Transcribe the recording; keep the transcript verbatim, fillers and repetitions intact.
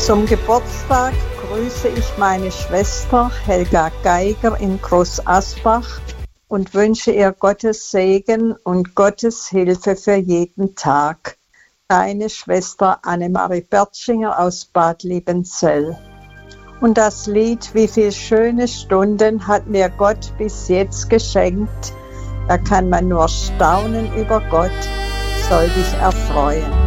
Zum Geburtstag grüße ich meine Schwester Helga Geiger in Groß Asbach und wünsche ihr Gottes Segen und Gottes Hilfe für jeden Tag. Deine Schwester Annemarie Bertschinger aus Bad Liebenzell. Und das Lied Wie viel schöne Stunden hat mir Gott bis jetzt geschenkt. Da kann man nur staunen über Gott, soll dich erfreuen.